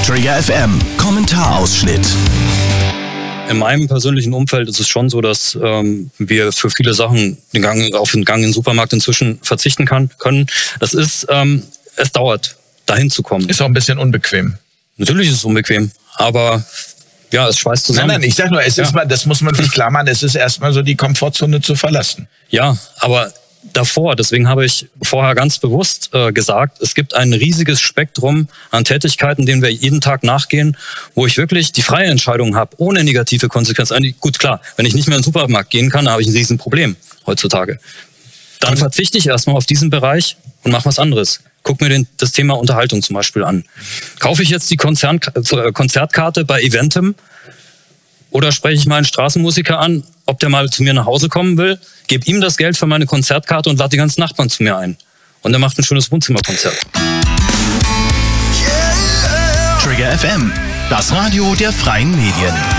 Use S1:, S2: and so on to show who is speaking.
S1: Trigger FM, Kommentarausschnitt.
S2: In meinem persönlichen Umfeld ist es schon so, dass wir für viele Sachen auf den Gang in den Supermarkt inzwischen verzichten können. Das ist, es dauert, dahin zu kommen.
S3: Ist auch ein bisschen unbequem.
S2: Natürlich ist es unbequem, aber ja, es schweißt zusammen.
S3: Nein, ich sag nur, es ist mal, das muss man sich klar machen, es ist erstmal so die Komfortzone zu verlassen.
S2: Ja, aber davor, deswegen habe ich vorher ganz bewusst gesagt, es gibt ein riesiges Spektrum an Tätigkeiten, denen wir jeden Tag nachgehen, wo ich wirklich die freie Entscheidung habe, ohne negative Konsequenzen. Gut, klar, wenn ich nicht mehr in den Supermarkt gehen kann, habe ich ein Riesenproblem heutzutage. Dann verzichte ich erstmal auf diesen Bereich und mache was anderes. Guck mir das Thema Unterhaltung zum Beispiel an. Kaufe ich jetzt die Konzertkarte bei Eventim oder spreche ich mal einen Straßenmusiker an, ob der mal zu mir nach Hause kommen will, gebe ihm das Geld für meine Konzertkarte und lade die ganzen Nachbarn zu mir ein. Und er macht ein schönes Wohnzimmerkonzert.
S1: Trigger FM, das Radio der freien Medien.